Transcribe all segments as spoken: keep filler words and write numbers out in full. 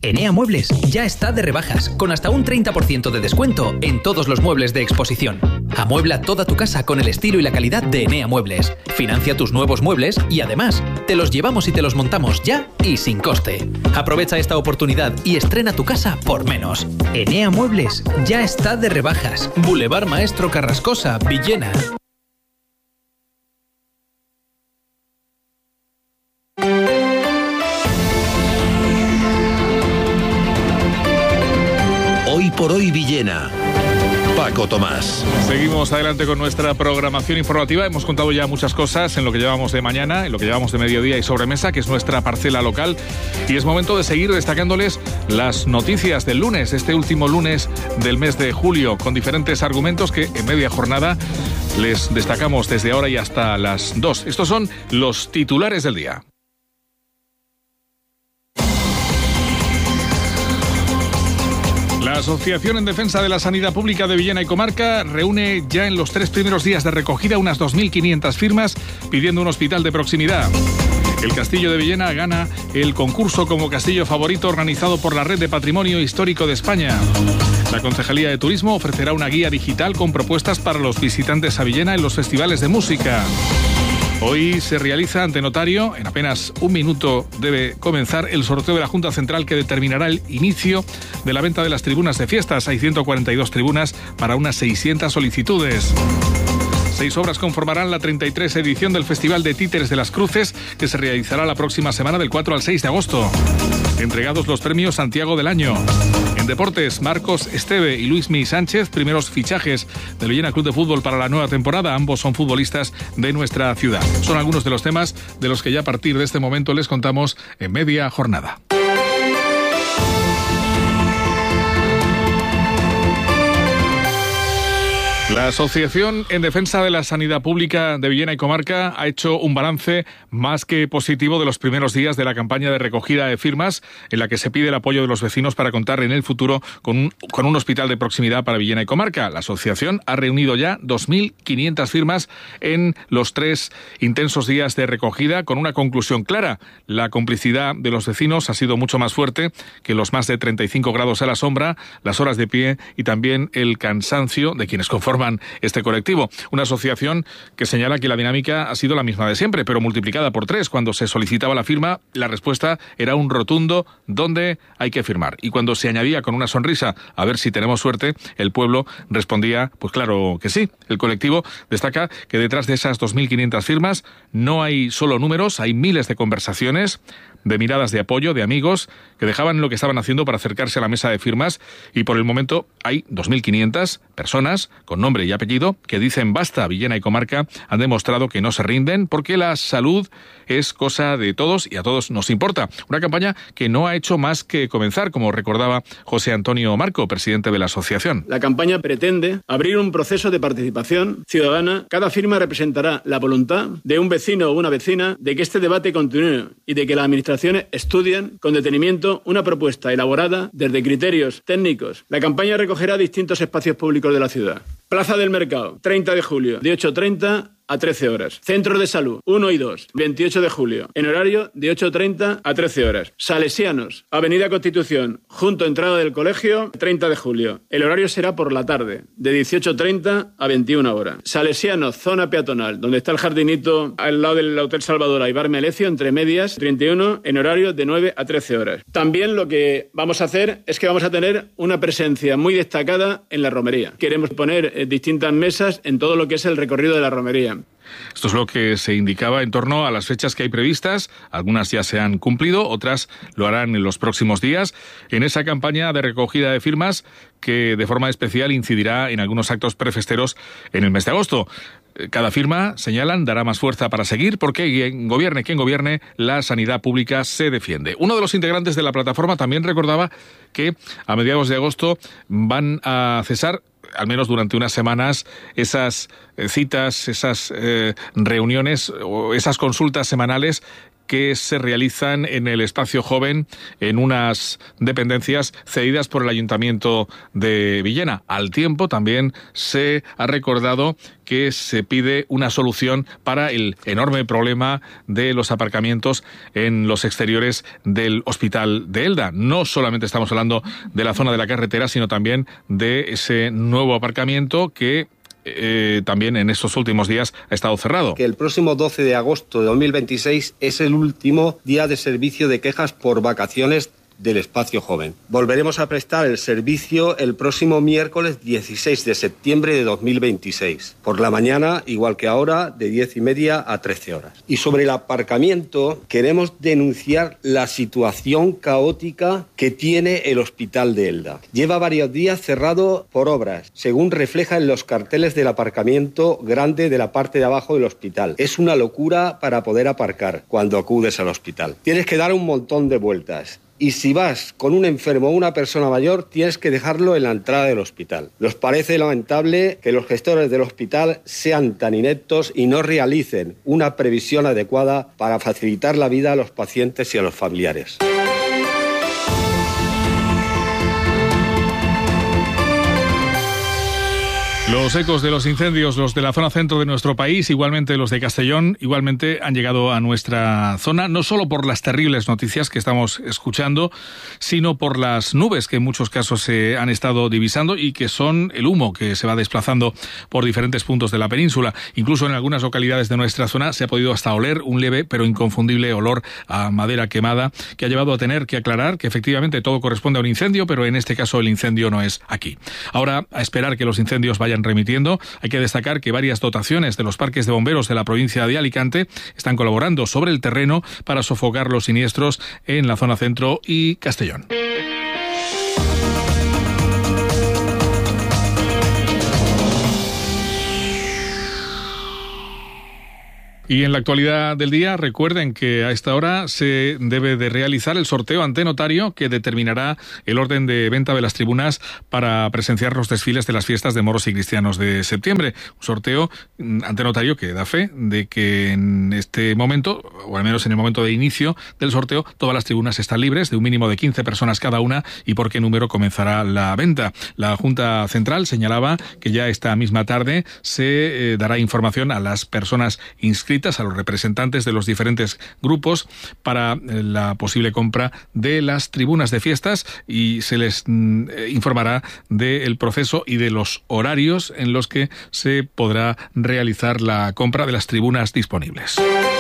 Enea Muebles ya está de rebajas, con hasta un treinta por ciento de descuento en todos los muebles de exposición. Amuebla toda tu casa con el estilo y la calidad de Enea Muebles. Financia tus nuevos muebles y además, te los llevamos y te los montamos ya y sin coste. Aprovecha esta oportunidad y estrena tu casa por menos. Enea Muebles ya está de rebajas. Boulevard Maestro Carrascosa, Villena. Hoy por hoy Villena. Paco Tomás. Seguimos adelante con nuestra programación informativa. Hemos contado ya muchas cosas en lo que llevamos de mañana, en lo que llevamos de mediodía y sobremesa, que es nuestra parcela local. Y es momento de seguir destacándoles las noticias del lunes, este último lunes del mes de julio, con diferentes argumentos que en media jornada les destacamos desde ahora y hasta las dos. Estos son los titulares del día. La Asociación en Defensa de la Sanidad Pública de Villena y Comarca reúne ya en los tres primeros días de recogida unas dos mil quinientas firmas pidiendo un hospital de proximidad. El Castillo de Villena gana el concurso como castillo favorito organizado por la Red de Patrimonio Histórico de España. La Concejalía de Turismo ofrecerá una guía digital con propuestas para los visitantes a Villena en los festivales de música. Hoy se realiza ante notario, en apenas un minuto debe comenzar el sorteo de la Junta Central que determinará el inicio de la venta de las tribunas de fiestas. Hay ciento cuarenta y dos tribunas para unas seiscientas solicitudes. Seis obras conformarán la treinta y tres edición del Festival de Títeres de las Cruces, que se realizará la próxima semana del cuatro al seis de agosto. Entregados los premios Santiago del Año. En deportes, Marcos Esteve y Luismi Sánchez, primeros fichajes del Villena Club de Fútbol para la nueva temporada. Ambos son futbolistas de nuestra ciudad. Son algunos de los temas de los que ya a partir de este momento les contamos en media jornada. La Asociación en Defensa de la Sanidad Pública de Villena y Comarca ha hecho un balance más que positivo de los primeros días de la campaña de recogida de firmas, en la que se pide el apoyo de los vecinos para contar en el futuro con un, con un hospital de proximidad para Villena y Comarca. La asociación ha reunido ya dos mil quinientas firmas en los tres intensos días de recogida, con una conclusión clara. La complicidad de los vecinos ha sido mucho más fuerte que los más de treinta y cinco grados a la sombra, las horas de pie y también el cansancio de quienes conforman este colectivo. Una asociación que señala que la dinámica ha sido la misma de siempre, pero multiplicada por tres. Cuando se solicitaba la firma, la respuesta era un rotundo ¿dónde hay que firmar? Y cuando se añadía con una sonrisa a ver si tenemos suerte, el pueblo respondía pues claro que sí. El colectivo destaca que detrás de esas dos mil quinientas firmas no hay solo números, hay miles de conversaciones, de miradas de apoyo, de amigos que dejaban lo que estaban haciendo para acercarse a la mesa de firmas, y por el momento hay dos mil quinientas personas con nombre y apellido que dicen basta. Villena y Comarca han demostrado que no se rinden porque la salud es cosa de todos y a todos nos importa. Una campaña que no ha hecho más que comenzar, como recordaba José Antonio Marco, presidente de la asociación. La campaña pretende abrir un proceso de participación ciudadana. Cada firma representará la voluntad de un vecino o una vecina de que este debate continúe y de que las administraciones estudien con detenimiento una propuesta elaborada desde criterios técnicos. La campaña recogerá distintos espacios públicos de la ciudad. Plaza del Mercado, treinta de julio, de ocho treinta a trece horas. Centros de Salud, uno y dos, veintiocho de julio, en horario de ocho treinta a trece horas. Salesianos, Avenida Constitución, junto a entrada del colegio, treinta de julio. El horario será por la tarde, de dieciocho treinta a veintiuna horas. Salesianos, zona peatonal, donde está el jardinito al lado del Hotel Salvador y Bar Melecio, entre medias, treinta y uno, en horario de nueve a trece horas. También lo que vamos a hacer es que vamos a tener una presencia muy destacada en la romería. Queremos poner eh, distintas mesas en todo lo que es el recorrido de la romería. Esto es lo que se indicaba en torno a las fechas que hay previstas. Algunas ya se han cumplido, otras lo harán en los próximos días. En esa campaña de recogida de firmas que de forma especial incidirá en algunos actos prefesteros en el mes de agosto. Cada firma, señalan, dará más fuerza para seguir porque quien gobierne, quien gobierne, la sanidad pública se defiende. Uno de los integrantes de la plataforma también recordaba que a mediados de agosto van a cesar, al menos durante unas semanas, esas citas, esas eh, reuniones o esas consultas semanales que se realizan en el espacio joven en unas dependencias cedidas por el Ayuntamiento de Villena. Al tiempo también se ha recordado que se pide una solución para el enorme problema de los aparcamientos en los exteriores del Hospital de Elda. No solamente estamos hablando de la zona de la carretera, sino también de ese nuevo aparcamiento que Eh, también en estos últimos días ha estado cerrado. Que el próximo doce de agosto de dos mil veintiséis es el último día de servicio de quejas por vacaciones del espacio joven. Volveremos a prestar el servicio el próximo miércoles dieciséis de septiembre de dos mil veintiséis. Por la mañana, igual que ahora, de diez y media a trece horas. Y sobre el aparcamiento, queremos denunciar la situación caótica que tiene el Hospital de Elda. Lleva varios días cerrado por obras, según refleja en los carteles del aparcamiento grande de la parte de abajo del hospital. Es una locura para poder aparcar cuando acudes al hospital. Tienes que dar un montón de vueltas. Y si vas con un enfermo o una persona mayor, tienes que dejarlo en la entrada del hospital. Nos parece lamentable que los gestores del hospital sean tan ineptos y no realicen una previsión adecuada para facilitar la vida a los pacientes y a los familiares. Los ecos de los incendios, los de la zona centro de nuestro país, igualmente los de Castellón, igualmente han llegado a nuestra zona, no solo por las terribles noticias que estamos escuchando, sino por las nubes que en muchos casos se han estado divisando y que son el humo que se va desplazando por diferentes puntos de la península. Incluso en algunas localidades de nuestra zona se ha podido hasta oler un leve pero inconfundible olor a madera quemada que ha llevado a tener que aclarar que efectivamente todo corresponde a un incendio, pero en este caso el incendio no es aquí. Ahora, a esperar que los incendios vayan remitiendo, hay que destacar que varias dotaciones de los parques de bomberos de la provincia de Alicante están colaborando sobre el terreno para sofocar los siniestros en la zona centro y Castellón. Y en la actualidad del día, recuerden que a esta hora se debe de realizar el sorteo ante notario que determinará el orden de venta de las tribunas para presenciar los desfiles de las fiestas de moros y cristianos de septiembre. Un sorteo ante notario que da fe de que en este momento, o al menos en el momento de inicio del sorteo, todas las tribunas están libres, de un mínimo de quince personas cada una, y por qué número comenzará la venta. La Junta Central señalaba que ya esta misma tarde se eh, dará información a las personas inscritas, a los representantes de los diferentes grupos para la posible compra de las tribunas de fiestas, y se les mm, informará del proceso y de los horarios en los que se podrá realizar la compra de las tribunas disponibles.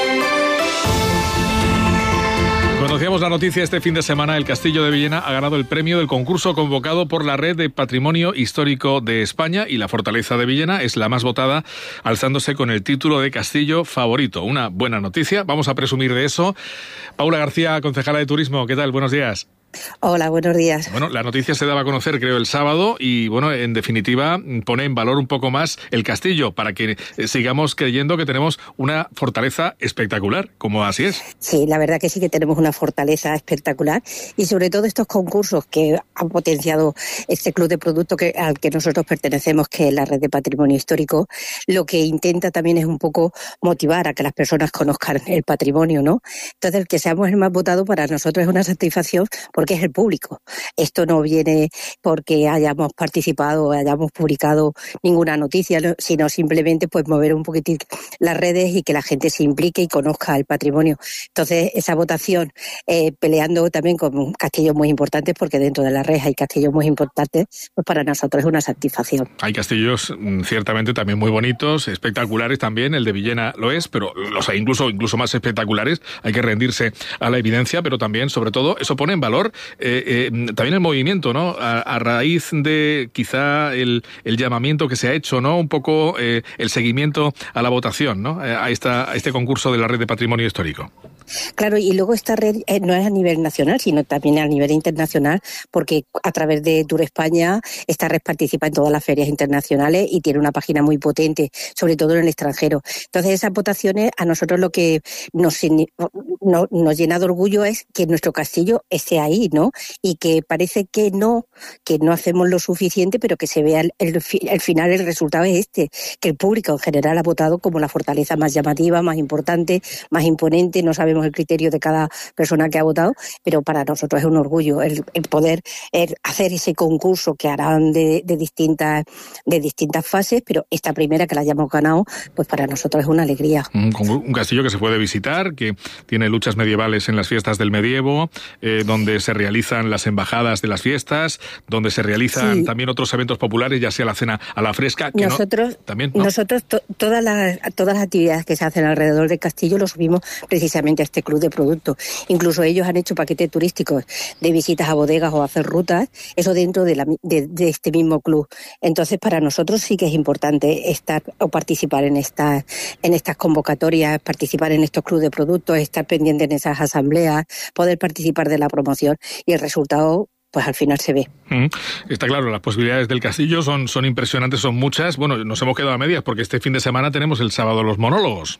Conocíamos la noticia este fin de semana. El Castillo de Villena ha ganado el premio del concurso convocado por la Red de Patrimonio Histórico de España, y la Fortaleza de Villena es la más votada, alzándose con el título de Castillo Favorito. Una buena noticia, vamos a presumir de eso. Paula García, concejala de Turismo, ¿qué tal? Buenos días. Hola, buenos días. Bueno, la noticia se daba a conocer, creo, el sábado, y bueno, en definitiva, pone en valor un poco más el castillo para que sigamos creyendo que tenemos una fortaleza espectacular, como así es. Sí, la verdad que sí que tenemos una fortaleza espectacular, y sobre todo estos concursos que han potenciado este club de producto que, al que nosotros pertenecemos, que es la Red de Patrimonio Histórico, lo que intenta también es un poco motivar a que las personas conozcan el patrimonio, ¿no? Entonces, que seamos el más votado para nosotros es una satisfacción, porque es el público. Esto no viene porque hayamos participado o hayamos publicado ninguna noticia, sino simplemente pues mover un poquitín las redes y que la gente se implique y conozca el patrimonio. Entonces, esa votación, eh, peleando también con castillos muy importantes, porque dentro de la red hay castillos muy importantes, pues para nosotros es una satisfacción. Hay castillos ciertamente también muy bonitos, espectaculares también, el de Villena lo es, pero los hay incluso, incluso más espectaculares. Hay que rendirse a la evidencia, pero también, sobre todo, eso pone en valor Eh, eh, también el movimiento, ¿no? A, a raíz de quizá el, el llamamiento que se ha hecho, ¿no? Un poco eh, el seguimiento a la votación, ¿no? A, esta, a este concurso de la Red de Patrimonio Histórico. Claro, y luego esta red eh, no es a nivel nacional, sino también a nivel internacional, porque a través de Tour España esta red participa en todas las ferias internacionales y tiene una página muy potente, sobre todo en el extranjero. Entonces, esas votaciones, a nosotros lo que nos, no, nos llena de orgullo es que nuestro castillo esté ahí, ¿no? Y que parece que no, que no hacemos lo suficiente, pero que se vea el, el, el final, el resultado es este, que el público en general ha votado como la fortaleza más llamativa, más importante, más imponente. No sabemos respetamos el criterio de cada persona que ha votado, pero para nosotros es un orgullo el, el poder el hacer ese concurso que harán de, de distintas de distintas fases, pero esta primera que la hayamos ganado, pues para nosotros es una alegría. Un, un castillo que se puede visitar, que tiene luchas medievales en las fiestas del medievo, eh, donde se realizan las embajadas de las fiestas, donde se realizan sí. también otros eventos populares, ya sea la cena a la fresca. Que nosotros, no, también, ¿no? nosotros to, todas las todas las actividades que se hacen alrededor del castillo lo subimos precisamente a este club de productos. Incluso ellos han hecho paquetes turísticos de visitas a bodegas o hacer rutas, eso dentro de, la, de, de este mismo club. Entonces, para nosotros sí que es importante estar o participar en estas en estas convocatorias, participar en estos clubes de productos, estar pendiente en esas asambleas, poder participar de la promoción, y el resultado pues al final se ve. Mm, está claro, las posibilidades del castillo son, son impresionantes, son muchas. Bueno, nos hemos quedado a medias porque este fin de semana tenemos el sábado los monólogos.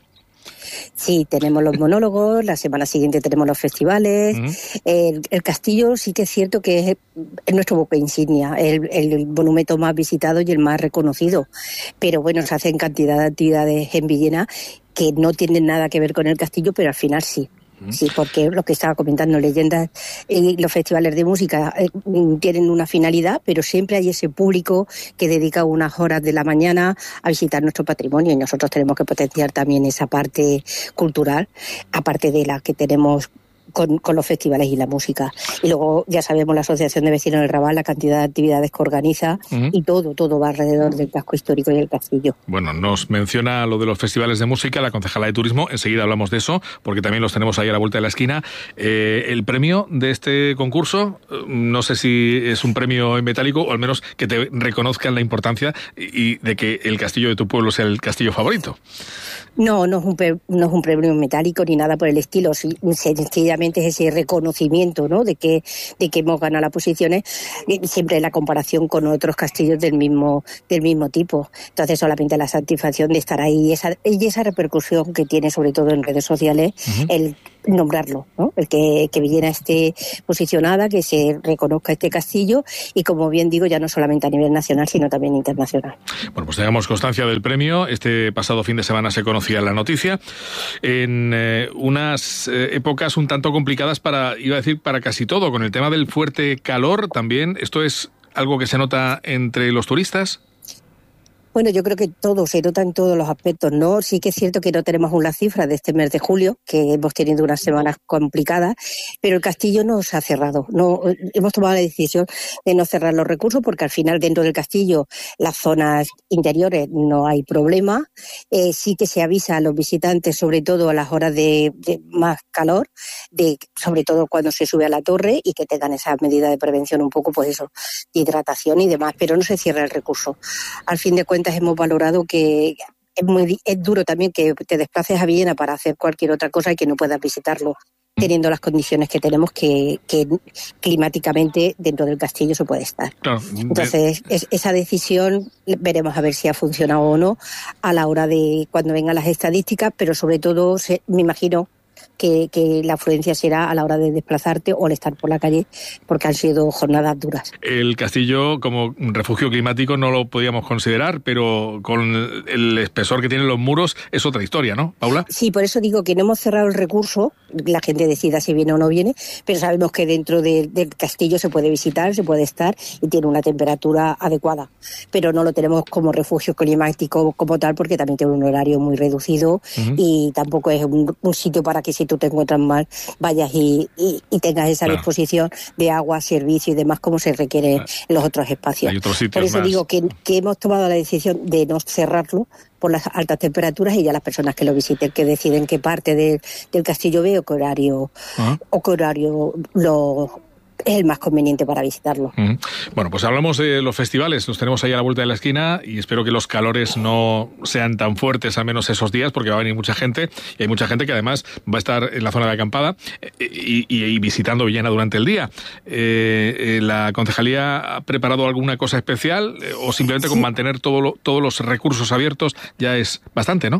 Sí, tenemos los monólogos, la semana siguiente tenemos los festivales. Uh-huh. El, el castillo sí que es cierto que es, es nuestro buque insignia, el, el monumento más visitado y el más reconocido. Pero bueno, se hacen cantidad de actividades en Villena que no tienen nada que ver con el castillo, pero al final sí. Sí, porque lo que estaba comentando, leyendas y los festivales de música eh, tienen una finalidad, pero siempre hay ese público que dedica unas horas de la mañana a visitar nuestro patrimonio, y nosotros tenemos que potenciar también esa parte cultural, aparte de la que tenemos Con, con los festivales y la música. Y luego ya sabemos la Asociación de Vecinos del Raval, la cantidad de actividades que organiza, uh-huh. y todo, todo va alrededor del casco histórico y el castillo. Bueno, nos menciona lo de los festivales de música la concejala de turismo, enseguida hablamos de eso, porque también los tenemos ahí a la vuelta de la esquina. Eh, el premio de este concurso, no sé si es un premio en metálico, o al menos que te reconozcan la importancia y, y de que el castillo de tu pueblo sea el castillo favorito. No, no es un, no es un premio metálico ni nada por el estilo, sencillamente es ese reconocimiento, ¿no?, de que de que hemos ganado las posiciones, siempre en la comparación con otros castillos del mismo del mismo tipo. Entonces, solamente la satisfacción de estar ahí y esa, y esa repercusión que tiene, sobre todo en redes sociales, uh-huh. el nombrarlo, ¿no?, el que, que Villena esté posicionada, que se reconozca este castillo, y como bien digo, ya no solamente a nivel nacional, sino también internacional. Bueno, pues tengamos constancia del premio. Este pasado fin de semana se conocía la noticia, en eh, unas eh, épocas un tanto complicadas para, iba a decir, para casi todo, con el tema del fuerte calor también. ¿Esto es algo que se nota entre los turistas? Bueno, yo creo que todo se nota en todos los aspectos, ¿no? Sí que es cierto que no tenemos aún las cifras de este mes de julio, que hemos tenido unas semanas complicadas, pero el castillo no se ha cerrado. No, hemos tomado la decisión de no cerrar los recursos, porque al final dentro del castillo, las zonas interiores, no hay problema. Eh, sí que se avisa a los visitantes, sobre todo a las horas de, de más calor, de sobre todo cuando se sube a la torre, y que tengan esa medida de prevención un poco, pues eso, de hidratación y demás, pero no se cierra el recurso. Al fin de cuentas, hemos valorado que es muy es duro también que te desplaces a Villena para hacer cualquier otra cosa y que no puedas visitarlo, teniendo las condiciones que tenemos, que, que climáticamente dentro del castillo se puede estar. Claro. Entonces, es, esa decisión veremos a ver si ha funcionado o no a la hora de cuando vengan las estadísticas, pero sobre todo se, me imagino Que, que la afluencia será a la hora de desplazarte o al estar por la calle, porque han sido jornadas duras. El castillo como refugio climático no lo podíamos considerar, pero con el espesor que tienen los muros es otra historia, ¿no, Paula? Sí, por eso digo que no hemos cerrado el recurso, la gente decida si viene o no viene, pero sabemos que dentro de, del castillo se puede visitar, se puede estar y tiene una temperatura adecuada, pero no lo tenemos como refugio climático como tal, porque también tiene un horario muy reducido, uh-huh. y tampoco es un, un sitio para que si tú te encuentras mal vayas y, y, y tengas esa claro. disposición de agua, servicio y demás como se requiere claro. en los otros espacios. Hay otros sitios por eso más. digo que, que hemos tomado la decisión de no cerrarlo por las altas temperaturas, y ya las personas que lo visiten que deciden qué parte de, del castillo ve o qué horario, uh-huh. o qué horario lo es el más conveniente para visitarlo. Uh-huh. Bueno, pues hablamos de los festivales, los tenemos ahí a la vuelta de la esquina, y espero que los calores no sean tan fuertes, al menos esos días, porque va a venir mucha gente, y hay mucha gente que además va a estar en la zona de acampada y, y, y visitando Villena durante el día. Eh, eh, ¿La concejalía ha preparado alguna cosa especial, eh, o simplemente sí. con mantener todo lo, todos los recursos abiertos ya es bastante, no?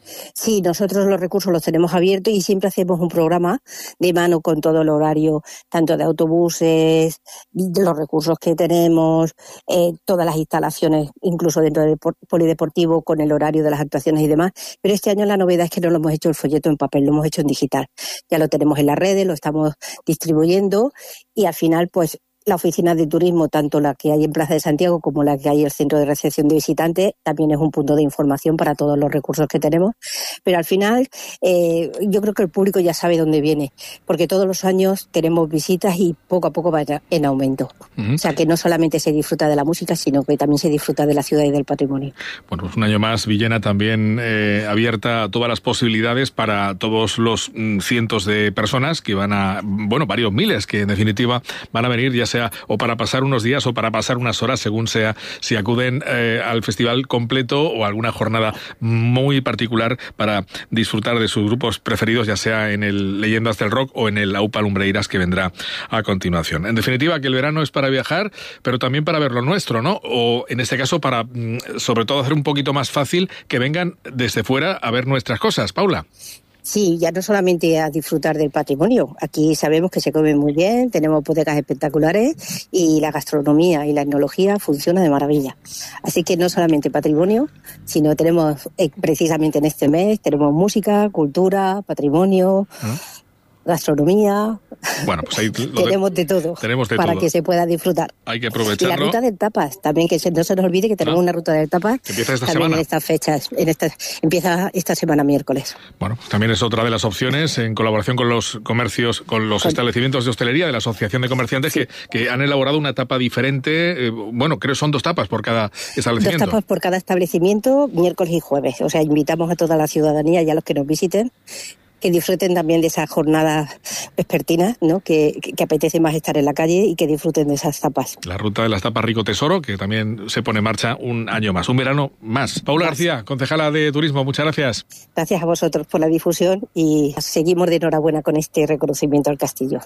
Sí, nosotros los recursos los tenemos abiertos y siempre hacemos un programa de mano con todo el horario, tanto de autobuses, de los recursos que tenemos, eh, todas las instalaciones, incluso dentro del polideportivo, con el horario de las actuaciones y demás. Pero este año la novedad es que no lo hemos hecho el folleto en papel, lo hemos hecho en digital. Ya lo tenemos en las redes, lo estamos distribuyendo y al final, pues, la oficina de turismo, tanto la que hay en Plaza de Santiago como la que hay en el centro de recepción de visitantes, también es un punto de información para todos los recursos que tenemos. Pero al final, eh, yo creo que el público ya sabe dónde viene, porque todos los años tenemos visitas y poco a poco va en aumento. Uh-huh. O sea, que no solamente se disfruta de la música, sino que también se disfruta de la ciudad y del patrimonio. Bueno, pues un año más, Villena también eh, abierta a todas las posibilidades para todos los mm, cientos de personas que van a, bueno, varios miles que en definitiva van a venir, ya sea sea o para pasar unos días o para pasar unas horas, según sea, si acuden eh, al festival completo o alguna jornada muy particular para disfrutar de sus grupos preferidos, ya sea en el Leyendas del Rock o en el AUPA Lumbreiras, que vendrá a continuación. En definitiva, que el verano es para viajar, pero también para ver lo nuestro, ¿no? O en este caso para, sobre todo, hacer un poquito más fácil que vengan desde fuera a ver nuestras cosas. Paula. Sí, ya no solamente a disfrutar del patrimonio. Aquí sabemos que se come muy bien, tenemos bodegas espectaculares y la gastronomía y la etnología funciona de maravilla. Así que no solamente patrimonio, sino tenemos eh, precisamente en este mes, tenemos música, cultura, patrimonio, ¿Ah? gastronomía. Bueno, pues ahí lo tenemos de todo tenemos de para todo. Que se pueda disfrutar. Hay que aprovecharlo. Y la ruta del tapas también, que se, no se nos olvide que tenemos ¿Ah? una ruta del tapas que empieza esta también semana. en estas fechas, en esta, empieza esta semana miércoles. Bueno, pues también es otra de las opciones en colaboración con los comercios, con los con... establecimientos de hostelería de la Asociación de Comerciantes sí. que, que han elaborado una tapa diferente. Eh, bueno, creo que son dos tapas por cada establecimiento. Dos tapas por cada establecimiento, miércoles y jueves. O sea, invitamos a toda la ciudadanía y a los que nos visiten que disfruten también de esas jornadas vespertinas, ¿no? Que, que, que apetece más estar en la calle y que disfruten de esas tapas. La ruta de las tapas Rico Tesoro, que también se pone en marcha un año más, un verano más. Paula más. García, concejala de Turismo, muchas gracias. Gracias a vosotros por la difusión y seguimos de enhorabuena con este reconocimiento al Castillo.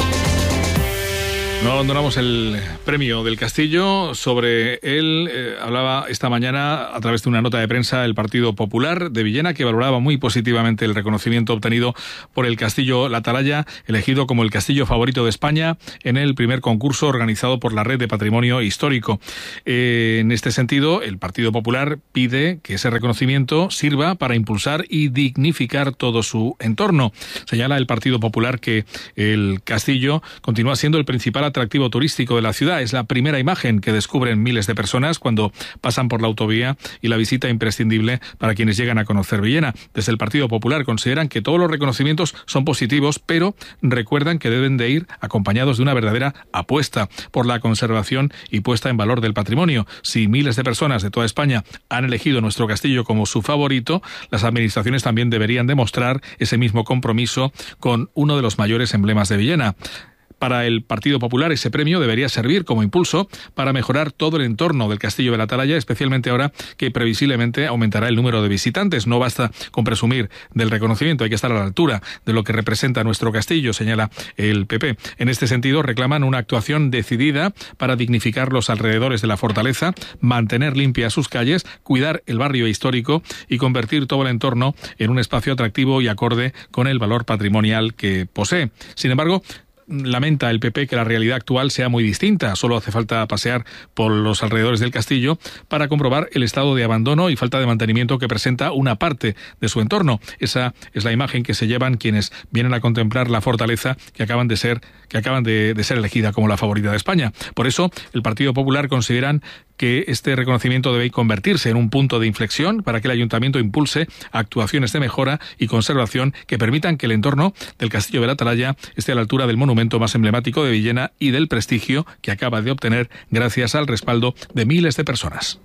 No abandonamos el premio del Castillo. Sobre él eh, hablaba esta mañana a través de una nota de prensa el Partido Popular de Villena, que valoraba muy positivamente el reconocimiento obtenido por el Castillo La Atalaya, elegido como el castillo favorito de España en el primer concurso organizado por la Red de Patrimonio Histórico. Eh, en este sentido, el Partido Popular pide que ese reconocimiento sirva para impulsar y dignificar todo su entorno. Señala el Partido Popular que el castillo continúa siendo el principal atractivo turístico de la ciudad. Es la primera imagen que descubren miles de personas cuando pasan por la autovía y la visita imprescindible para quienes llegan a conocer Villena. Desde el Partido Popular consideran que todos los reconocimientos son positivos, pero recuerdan que deben de ir acompañados de una verdadera apuesta por la conservación y puesta en valor del patrimonio. Si miles de personas de toda España han elegido nuestro castillo como su favorito, las administraciones también deberían demostrar ese mismo compromiso con uno de los mayores emblemas de Villena. Para el Partido Popular, ese premio debería servir como impulso para mejorar todo el entorno del Castillo de la Atalaya, especialmente ahora que previsiblemente aumentará el número de visitantes. No basta con presumir del reconocimiento, hay que estar a la altura de lo que representa nuestro castillo, señala el P P. En este sentido, reclaman una actuación decidida para dignificar los alrededores de la fortaleza, mantener limpias sus calles, cuidar el barrio histórico y convertir todo el entorno en un espacio atractivo y acorde con el valor patrimonial que posee. Sin embargo, lamenta el P P que la realidad actual sea muy distinta. Solo hace falta pasear por los alrededores del castillo para comprobar el estado de abandono y falta de mantenimiento que presenta una parte de su entorno. Esa es la imagen que se llevan quienes vienen a contemplar la fortaleza que acaban de ser, que acaban de, de ser elegida como la favorita de España. Por eso, el Partido Popular consideran que este reconocimiento debe convertirse en un punto de inflexión para que el Ayuntamiento impulse actuaciones de mejora y conservación que permitan que el entorno del Castillo de la Atalaya esté a la altura del monumento más emblemático de Villena y del prestigio que acaba de obtener gracias al respaldo de miles de personas.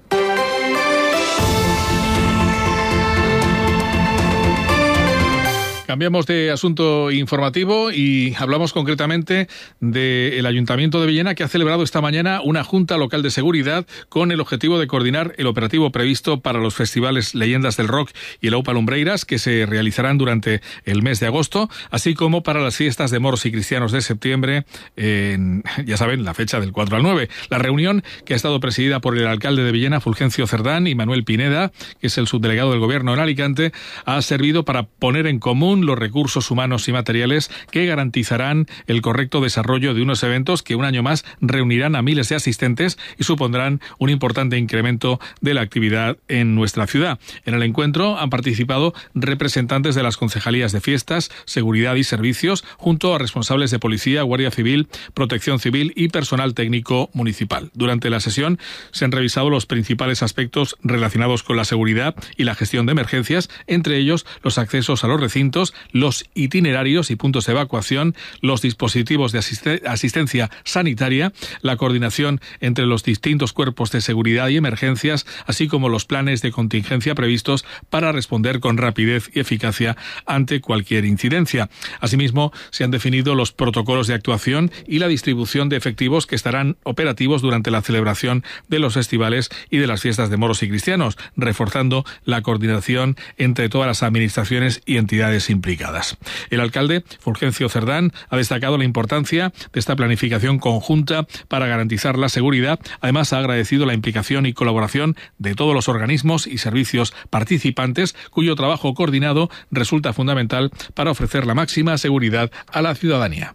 Cambiamos de asunto informativo y hablamos concretamente del Ayuntamiento de Villena, que ha celebrado esta mañana una Junta Local de Seguridad con el objetivo de coordinar el operativo previsto para los festivales Leyendas del Rock y el Oupa Lumbreiras, que se realizarán durante el mes de agosto, así como para las fiestas de moros y cristianos de septiembre, en, ya saben, la fecha del cuatro al nueve. La reunión, que ha estado presidida por el alcalde de Villena, Fulgencio Cerdán, y Manuel Pineda, que es el subdelegado del Gobierno en Alicante, ha servido para poner en común los recursos humanos y materiales que garantizarán el correcto desarrollo de unos eventos que un año más reunirán a miles de asistentes y supondrán un importante incremento de la actividad en nuestra ciudad. En el encuentro han participado representantes de las concejalías de fiestas, seguridad y servicios, junto a responsables de policía, guardia civil, protección civil y personal técnico municipal. Durante la sesión se han revisado los principales aspectos relacionados con la seguridad y la gestión de emergencias, entre ellos los accesos a los recintos, los itinerarios y puntos de evacuación, los dispositivos de asist- asistencia sanitaria, la coordinación entre los distintos cuerpos de seguridad y emergencias, así como los planes de contingencia previstos para responder con rapidez y eficacia ante cualquier incidencia. Asimismo, se han definido los protocolos de actuación y la distribución de efectivos que estarán operativos durante la celebración de los festivales y de las fiestas de moros y cristianos, reforzando la coordinación entre todas las administraciones y entidades implicadas. El alcalde, Fulgencio Cerdán, ha destacado la importancia de esta planificación conjunta para garantizar la seguridad. Además, ha agradecido la implicación y colaboración de todos los organismos y servicios participantes, cuyo trabajo coordinado resulta fundamental para ofrecer la máxima seguridad a la ciudadanía.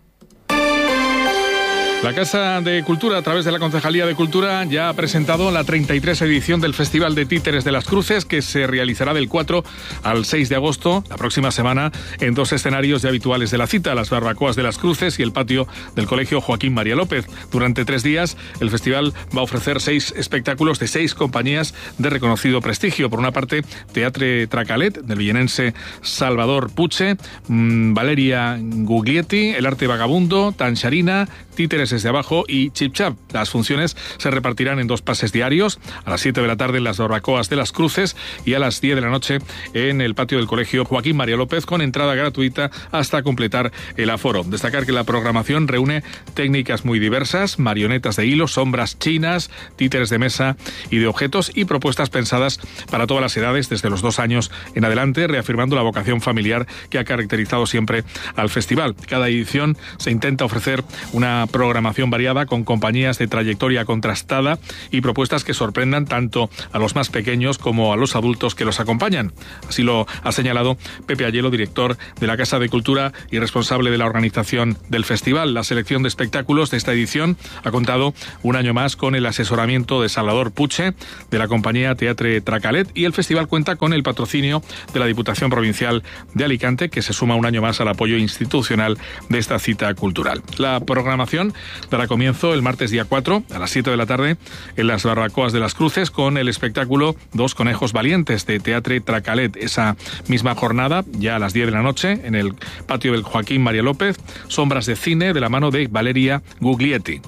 La Casa de Cultura, a través de la Concejalía de Cultura, ya ha presentado la treinta y tres edición del Festival de Títeres de las Cruces, que se realizará del cuatro al seis de agosto, la próxima semana, en dos escenarios ya habituales de la cita, las barbacoas de las Cruces y el patio del Colegio Joaquín María López. Durante tres días, el festival va a ofrecer seis espectáculos de seis compañías de reconocido prestigio. Por una parte, Teatre Tracalet, del villenense Salvador Puche, mmm, Valeria Guglietti, El Arte Vagabundo, Tancharina, Títeres desde abajo y Chip Chap. Las funciones se repartirán en dos pases diarios, a las siete de la tarde en las barbacoas de las Cruces y a las diez de la noche en el patio del Colegio Joaquín María López, con entrada gratuita hasta completar el aforo. Destacar que la programación reúne técnicas muy diversas, marionetas de hilo, sombras chinas, títeres de mesa y de objetos, y propuestas pensadas para todas las edades desde los dos años en adelante, reafirmando la vocación familiar que ha caracterizado siempre al festival. Cada edición se intenta ofrecer una programación variada con compañías de trayectoria contrastada y propuestas que sorprendan tanto a los más pequeños como a los adultos que los acompañan. Así lo ha señalado Pepe Ayelo, director de la Casa de Cultura y responsable de la organización del festival. La selección de espectáculos de esta edición ha contado un año más con el asesoramiento de Salvador Puche, de la compañía Teatre Tracalet, y el festival cuenta con el patrocinio de la Diputación Provincial de Alicante, que se suma un año más al apoyo institucional de esta cita cultural. La programación dará comienzo el martes día cuatro a las siete de la tarde en las barbacoas de las Cruces con el espectáculo Dos Conejos Valientes de Teatre Tracalet. Esa misma jornada, ya a las diez de la noche, en el patio del Joaquín María López, Sombras de Cine de la mano de Valeria Guglietti.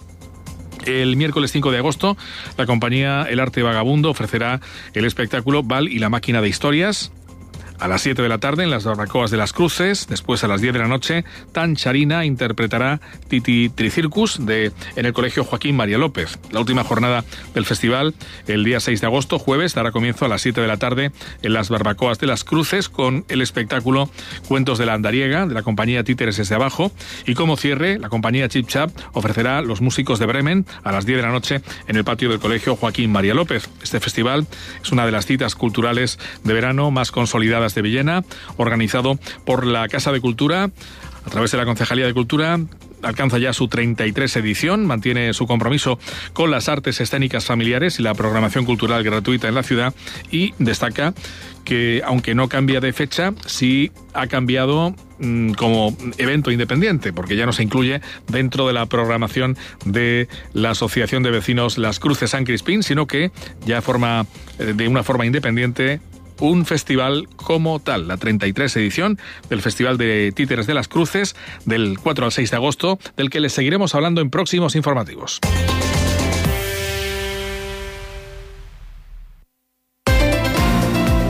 El miércoles cinco de agosto, la compañía El Arte Vagabundo ofrecerá el espectáculo Val y la Máquina de Historias. A las siete de la tarde en las barbacoas de las Cruces. Después, a las diez de la noche, Tancharina interpretará Titi Tricircus de, en el Colegio Joaquín María López. La última jornada del festival, el día seis de agosto, jueves, dará comienzo a las siete de la tarde en las barbacoas de las Cruces con el espectáculo Cuentos de la Andariega de la compañía Títeres desde abajo. Y como cierre, la compañía Chip Chap ofrecerá Los Músicos de Bremen a las diez de la noche en el patio del Colegio Joaquín María López. Este festival es una de las citas culturales de verano más consolidadas de Villena, organizado por la Casa de Cultura a través de la Concejalía de Cultura. Alcanza ya su treinta y tres edición, mantiene su compromiso con las artes escénicas familiares y la programación cultural gratuita en la ciudad, y destaca que, aunque no cambia de fecha, sí ha cambiado mmm, como evento independiente, porque ya no se incluye dentro de la programación de la Asociación de Vecinos Las Cruces San Crispín, sino que ya forma eh, de una forma independiente un festival como tal, la treinta y tres edición del Festival de Títeres de las Cruces, del cuatro al seis de agosto, del que les seguiremos hablando en próximos informativos.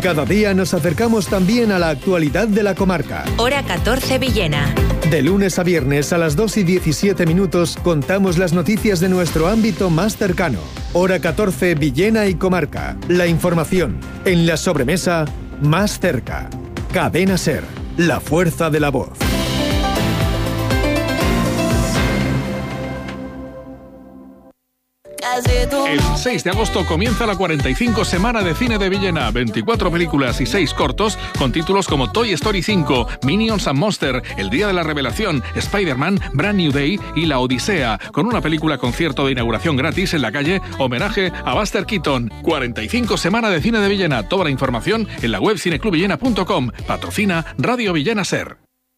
Cada día nos acercamos también a la actualidad de la comarca. Hora catorce Villena. De lunes a viernes a las dos y diecisiete minutos contamos las noticias de nuestro ámbito más cercano. Hora catorce Villena y comarca. La información en la sobremesa más cerca. Cadena SER, la fuerza de la voz. El seis de agosto comienza la cuarenta y cinco Semana de Cine de Villena. veinticuatro películas y seis cortos con títulos como Toy Story cinco, Minions and Monster, El Día de la Revelación, Spider-Man, Brand New Day y La Odisea, con una película concierto de inauguración gratis en la calle, homenaje a Buster Keaton. cuarenta y cinco Semana de Cine de Villena. Toda la información en la web cineclub villena punto com. Patrocina Radio Villena SER.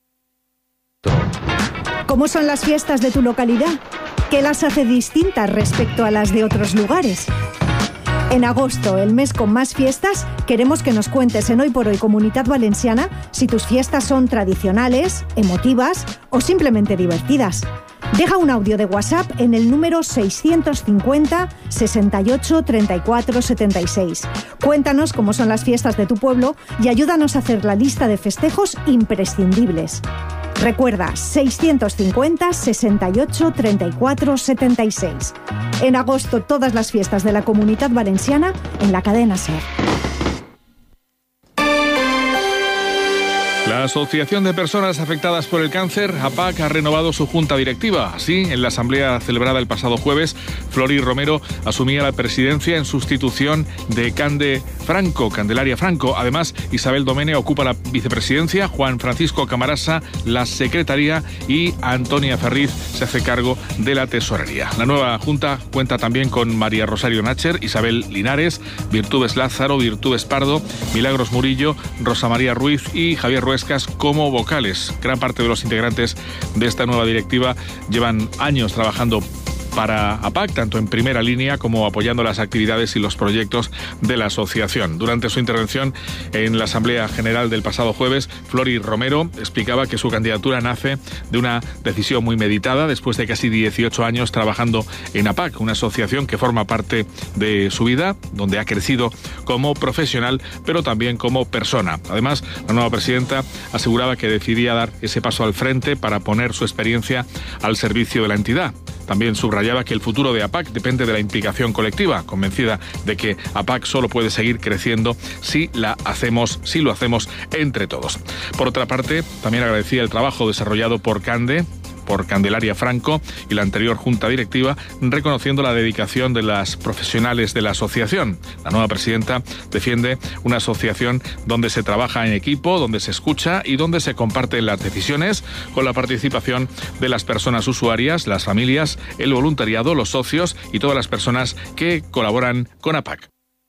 ¿Cómo son las fiestas de tu localidad? ¿Qué las hace distintas respecto a las de otros lugares? En agosto, el mes con más fiestas, queremos que nos cuentes en Hoy por Hoy Comunitat Valenciana si tus fiestas son tradicionales, emotivas o simplemente divertidas. Deja un audio de WhatsApp en el número seiscientos cincuenta, sesenta y ocho, treinta y cuatro, setenta y seis. Cuéntanos cómo son las fiestas de tu pueblo y ayúdanos a hacer la lista de festejos imprescindibles. Recuerda, seiscientos cincuenta, sesenta y ocho, treinta y cuatro, setenta y seis. En agosto, todas las fiestas de la Comunitat Valenciana en la cadena SER. La Asociación de Personas Afectadas por el Cáncer, APAC, ha renovado su junta directiva. Así, en la asamblea celebrada el pasado jueves, Flori Romero asumía la presidencia en sustitución de Cande Franco, Candelaria Franco. Además, Isabel Domene ocupa la vicepresidencia, Juan Francisco Camarasa la secretaría y Antonia Ferriz se hace cargo de la tesorería. La nueva junta cuenta también con María Rosario Nacher, Isabel Linares, Virtudes Lázaro, Virtudes Pardo, Milagros Murillo, Rosa María Ruiz y Javier Ruescas como vocales. Gran parte de los integrantes de esta nueva directiva llevan años trabajando para APAC, tanto en primera línea como apoyando las actividades y los proyectos de la asociación. Durante su intervención en la Asamblea General del pasado jueves, Flori Romero explicaba que su candidatura nace de una decisión muy meditada después de casi dieciocho años trabajando en APAC, una asociación que forma parte de su vida, donde ha crecido como profesional, pero también como persona. Además, la nueva presidenta aseguraba que decidía dar ese paso al frente para poner su experiencia al servicio de la entidad. También subrayaba que el futuro de APAC depende de la implicación colectiva, convencida de que APAC solo puede seguir creciendo si la hacemos, si lo hacemos entre todos. Por otra parte, también agradecía el trabajo desarrollado por Cande, por Candelaria Franco y la anterior junta directiva, reconociendo la dedicación de las profesionales de la asociación. La nueva presidenta defiende una asociación donde se trabaja en equipo, donde se escucha y donde se comparten las decisiones con la participación de las personas usuarias, las familias, el voluntariado, los socios y todas las personas que colaboran con APAC.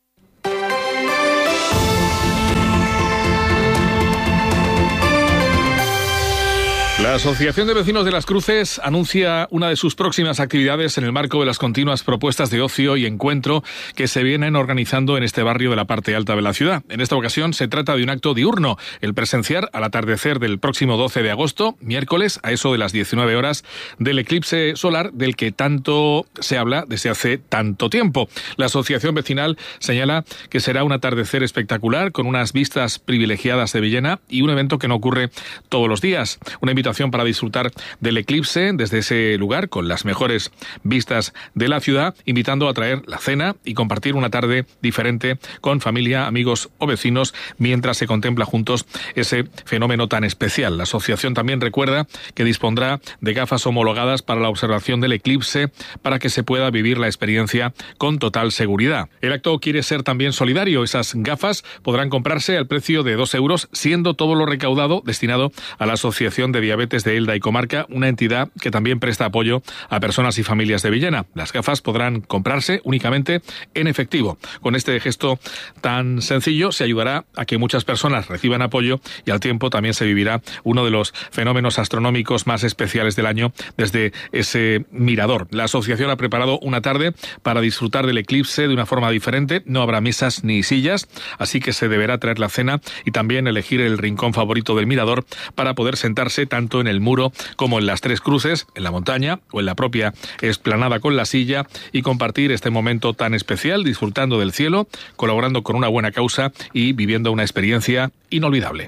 La Asociación de Vecinos de Las Cruces anuncia una de sus próximas actividades en el marco de las continuas propuestas de ocio y encuentro que se vienen organizando en este barrio de la parte alta de la ciudad. En esta ocasión se trata de un acto diurno, el presenciar al atardecer del próximo doce de agosto, miércoles, a eso de las diecinueve horas, del eclipse solar del que tanto se habla desde hace tanto tiempo. La asociación vecinal señala que será un atardecer espectacular con unas vistas privilegiadas de Villena y un evento que no ocurre todos los días. Una invitación para disfrutar del eclipse desde ese lugar con las mejores vistas de la ciudad, invitando a traer la cena y compartir una tarde diferente con familia, amigos o vecinos mientras se contempla juntos ese fenómeno tan especial. La asociación también recuerda que dispondrá de gafas homologadas para la observación del eclipse para que se pueda vivir la experiencia con total seguridad. El acto quiere ser también solidario. Esas gafas podrán comprarse al precio de dos euros, siendo todo lo recaudado destinado a la Asociación de Diabetes de Elda y Comarca, una entidad que también presta apoyo a personas y familias de Villena. Las gafas podrán comprarse únicamente en efectivo. Con este gesto tan sencillo se ayudará a que muchas personas reciban apoyo y al tiempo también se vivirá uno de los fenómenos astronómicos más especiales del año desde ese mirador. La asociación ha preparado una tarde para disfrutar del eclipse de una forma diferente. No habrá mesas ni sillas, así que se deberá traer la cena y también elegir el rincón favorito del mirador para poder sentarse tan tanto en el Muro como en las Tres Cruces, en la montaña o en la propia explanada con la silla, y compartir este momento tan especial disfrutando del cielo, colaborando con una buena causa y viviendo una experiencia inolvidable.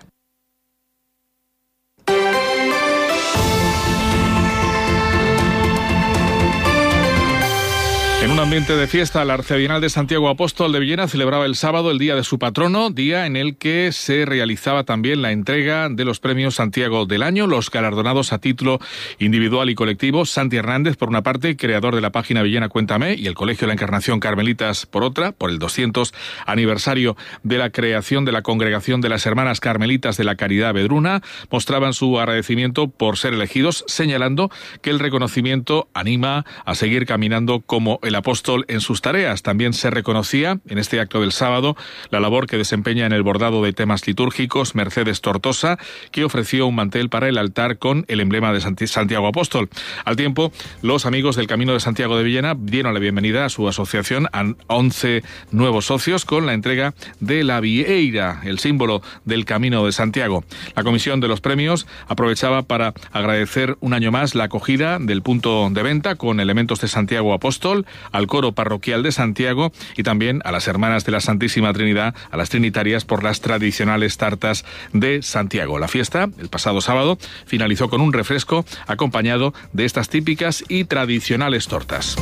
En un ambiente de fiesta, la Arcebienal de Santiago Apóstol de Villena celebraba el sábado el día de su patrono, día en el que se realizaba también la entrega de los premios Santiago del año, los galardonados a título individual y colectivo. Santi Hernández, por una parte, creador de la página Villena Cuéntame, y el Colegio de la Encarnación Carmelitas, por otra, por el doscientos aniversario de la creación de la Congregación de las Hermanas Carmelitas de la Caridad Vedruna, mostraban su agradecimiento por ser elegidos, señalando que el reconocimiento anima a seguir caminando como el apóstol en sus tareas. También se reconocía en este acto del sábado la labor que desempeña en el bordado de temas litúrgicos Mercedes Tortosa, que ofreció un mantel para el altar con el emblema de Santiago Apóstol. Al tiempo, los amigos del Camino de Santiago de Villena dieron la bienvenida a su asociación a once nuevos socios con la entrega de la vieira, el símbolo del Camino de Santiago. La comisión de los premios aprovechaba para agradecer un año más la acogida del punto de venta con elementos de Santiago Apóstol, al coro parroquial de Santiago y también a las hermanas de la Santísima Trinidad, a las trinitarias, por las tradicionales tartas de Santiago. La fiesta, el pasado sábado, finalizó con un refresco acompañado de estas típicas y tradicionales tortas.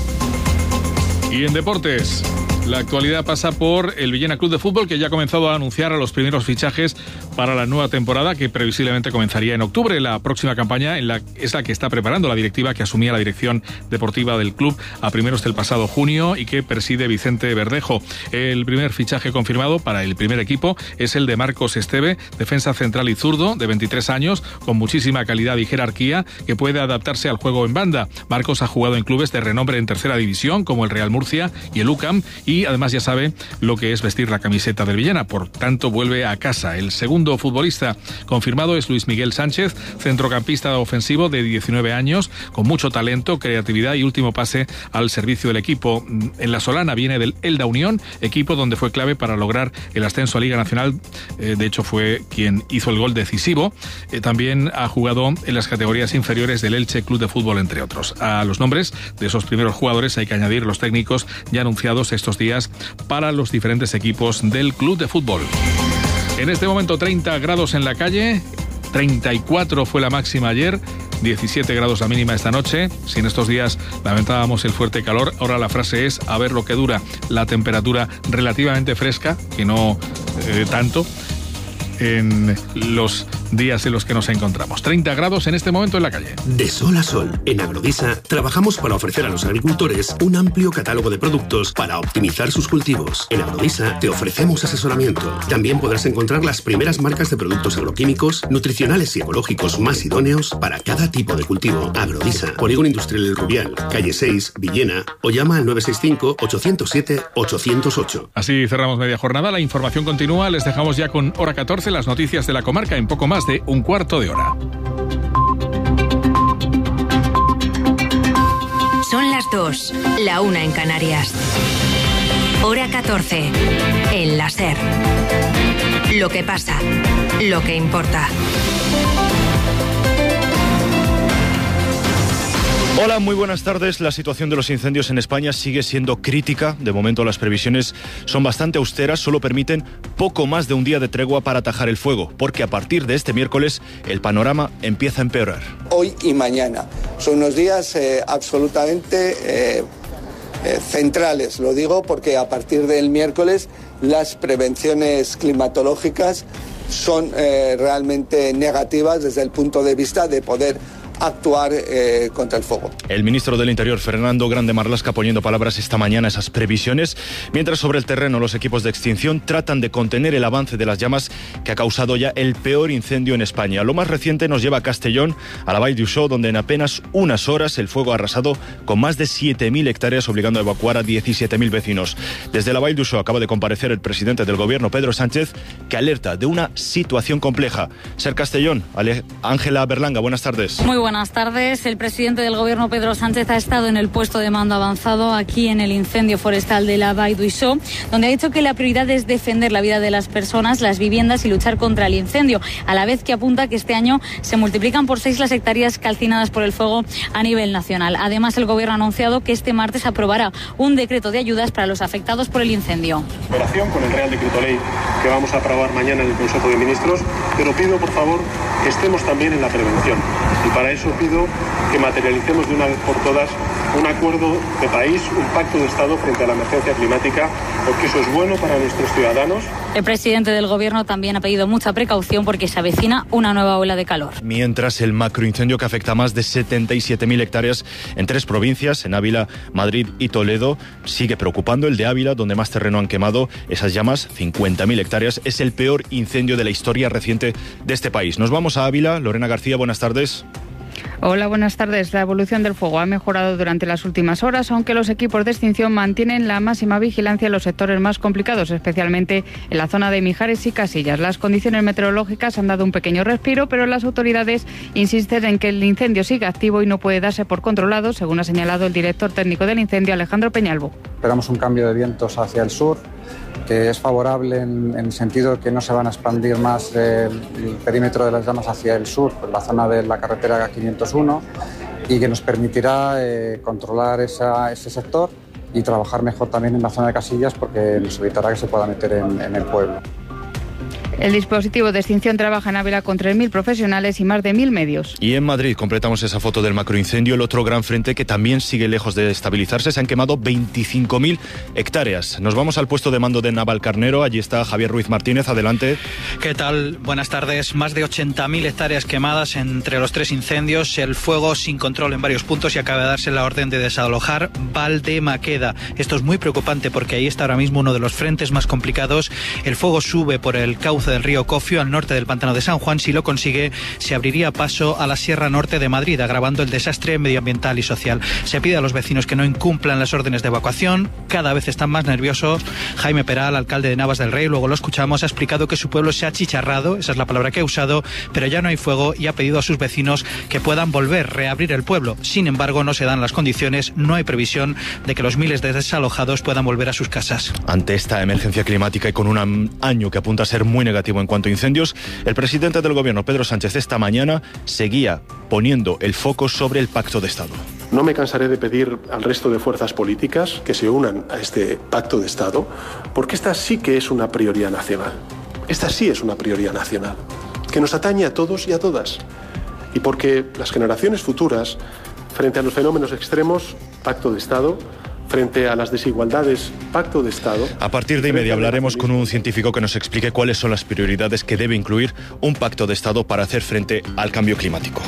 Y en deportes, la actualidad pasa por el Villena Club de Fútbol, que ya ha comenzado a anunciar a los primeros fichajes para la nueva temporada, que previsiblemente comenzaría en octubre. La próxima campaña en la, es la que está preparando la directiva que asumía la dirección deportiva del club a primeros del pasado junio y que preside Vicente Verdejo. El primer fichaje confirmado para el primer equipo es el de Marcos Esteve, defensa central y zurdo, de veintitrés años, con muchísima calidad y jerarquía, que puede adaptarse al juego en banda. Marcos ha jugado en clubes de renombre en tercera división, como el Real Murcia y el U C A M, y además ya sabe lo que es vestir la camiseta del Villena, por tanto vuelve a casa. El segundo futbolista confirmado es Luis Miguel Sánchez, centrocampista ofensivo de diecinueve años, con mucho talento, creatividad y último pase al servicio del equipo. En la Solana viene del Elda Unión, equipo donde fue clave para lograr el ascenso a Liga Nacional, eh, de hecho fue quien hizo el gol decisivo. Eh, también ha jugado en las categorías inferiores del Elche Club de Fútbol, entre otros. A los nombres de esos primeros jugadores hay que añadir los técnicos ya anunciados estos días para los diferentes equipos del club de fútbol. En este momento treinta grados en la calle, treinta y cuatro fue la máxima ayer, diecisiete grados la mínima esta noche. Si en estos días lamentábamos el fuerte calor, ahora la frase es a ver lo que dura. La temperatura relativamente fresca, que no eh, tanto, en los días en los que nos encontramos. treinta grados en este momento en la calle. De sol a sol, en Agrodisa trabajamos para ofrecer a los agricultores un amplio catálogo de productos para optimizar sus cultivos. En Agrodisa te ofrecemos asesoramiento. También podrás encontrar las primeras marcas de productos agroquímicos, nutricionales y ecológicos más idóneos para cada tipo de cultivo. Agrodisa, Polígono Industrial El Rubial, calle seis, Villena, o llama al nueve seis cinco, ocho cero siete, ocho cero ocho. Así cerramos media jornada. La información continúa. Les dejamos ya con hora catorce, las noticias de la comarca en poco más de un cuarto de hora. Son las dos, la una en Canarias. Hora catorce, en la SER. Lo que pasa, lo que importa. Hola, muy buenas tardes. La situación de los incendios en España sigue siendo crítica. De momento las previsiones son bastante austeras, solo permiten poco más de un día de tregua para atajar el fuego, porque a partir de este miércoles el panorama empieza a empeorar. Hoy y mañana son unos días eh, absolutamente eh, eh, centrales, lo digo porque a partir del miércoles las prevenciones climatológicas son eh, realmente negativas desde el punto de vista de poder actuar eh, contra el fuego. El ministro del Interior, Fernando Grande Marlaska, poniendo palabras esta mañana a esas previsiones, mientras sobre el terreno los equipos de extinción tratan de contener el avance de las llamas que ha causado ya el peor incendio en España. Lo más reciente nos lleva a Castellón, a la Vall d'Uixó, donde en apenas unas horas el fuego ha arrasado con más de siete mil hectáreas, obligando a evacuar a diecisiete mil vecinos. Desde la Vall d'Uixó acaba de comparecer el presidente del gobierno, Pedro Sánchez, que alerta de una situación compleja. Ser Castellón, Ángela Berlanga, buenas tardes. Muy buenas buenas tardes. El presidente del Gobierno, Pedro Sánchez, ha estado en el puesto de mando avanzado aquí en el incendio forestal de la Vall d'Uixó, donde ha dicho que la prioridad es defender la vida de las personas, las viviendas y luchar contra el incendio, a la vez que apunta que este año se multiplican por seis las hectáreas calcinadas por el fuego a nivel nacional. Además, el Gobierno ha anunciado que este martes aprobará un decreto de ayudas para los afectados por el incendio. Operación con el Real Decreto Ley que vamos a aprobar mañana en el Consejo de Ministros, pero pido, por favor, que estemos también en la prevención. Y para eso pido que materialicemos de una vez por todas un acuerdo de país, un pacto de Estado frente a la emergencia climática, porque eso es bueno para nuestros ciudadanos. El presidente del Gobierno también ha pedido mucha precaución porque se avecina una nueva ola de calor. Mientras el macroincendio que afecta a más de setenta y siete mil hectáreas en tres provincias, en Ávila, Madrid y Toledo, sigue preocupando. El de Ávila, donde más terreno han quemado esas llamas, cincuenta mil hectáreas, es el peor incendio de la historia reciente de este país. Nos vamos a Ávila. Lorena García, buenas tardes. Hola, buenas tardes. La evolución del fuego ha mejorado durante las últimas horas, aunque los equipos de extinción mantienen la máxima vigilancia en los sectores más complicados, especialmente en la zona de Mijares y Casillas. Las condiciones meteorológicas han dado un pequeño respiro, pero las autoridades insisten en que el incendio sigue activo y no puede darse por controlado, según ha señalado el director técnico del incendio, Alejandro Peñalvo. Esperamos un cambio de vientos hacia el sur, que es favorable en, en el sentido de que no se van a expandir más eh, el perímetro de las llamas hacia el sur, por la zona de la carretera quinientos uno, y que nos permitirá eh, controlar esa, ese sector y trabajar mejor también en la zona de Casillas, porque nos evitará que se pueda meter en, en el pueblo. El dispositivo de extinción trabaja en Ávila con tres mil profesionales y más de mil medios. Y en Madrid completamos esa foto del macroincendio, el otro gran frente que también sigue lejos de estabilizarse. Se han quemado veinticinco mil hectáreas. Nos vamos al puesto de mando de Navalcarnero. Allí está Javier Ruiz Martínez. Adelante. ¿Qué tal? Buenas tardes. Más de ochenta mil hectáreas quemadas entre los tres incendios. El fuego sin control en varios puntos y acaba de darse la orden de desalojar Valdemaqueda. Esto es muy preocupante porque ahí está ahora mismo uno de los frentes más complicados. El fuego sube por el cauce del río Cofio al norte del pantano de San Juan. Si lo consigue, se abriría paso a la Sierra Norte de Madrid, agravando el desastre medioambiental y social. Se pide a los vecinos que no incumplan las órdenes de evacuación. Cada vez están más nerviosos. Jaime Peral, alcalde de Navas del Rey, luego lo escuchamos, ha explicado que su pueblo se ha achicharrado, esa es la palabra que ha usado, pero ya no hay fuego, y ha pedido a sus vecinos que puedan volver, reabrir el pueblo. Sin embargo, no se dan las condiciones, no hay previsión de que los miles de desalojados puedan volver a sus casas. Ante esta emergencia climática y con un año que apunta a ser muy negativo en cuanto a incendios, el presidente del Gobierno, Pedro Sánchez, esta mañana seguía poniendo el foco sobre el Pacto de Estado. No me cansaré de pedir al resto de fuerzas políticas que se unan a este Pacto de Estado, porque esta sí que es una prioridad nacional. Esta sí es una prioridad nacional, que nos atañe a todos y a todas. Y porque las generaciones futuras, frente a los fenómenos extremos, Pacto de Estado. Frente a las desigualdades, Pacto de Estado. A partir de y media hablaremos con un científico que nos explique cuáles son las prioridades que debe incluir un Pacto de Estado para hacer frente al cambio climático.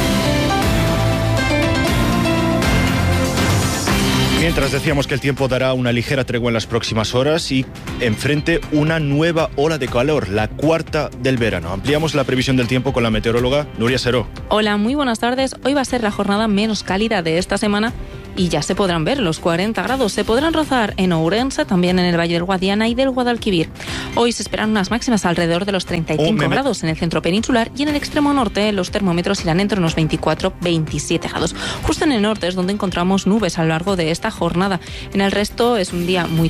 Mientras decíamos que el tiempo dará una ligera tregua en las próximas horas y enfrente una nueva ola de calor, la cuarta del verano. Ampliamos la previsión del tiempo con la meteoróloga Nuria Seró. Hola, muy buenas tardes. Hoy va a ser la jornada menos cálida de esta semana y ya se podrán ver los cuarenta grados. Se podrán rozar en Ourense, también en el Valle del Guadiana y del Guadalquivir. Hoy se esperan unas máximas alrededor de los treinta y cinco grados en el centro peninsular, y en el extremo norte los termómetros irán entre unos veinticuatro a veintisiete grados. Justo en el norte es donde encontramos nubes a lo largo de esta jornada. En el resto es un día muy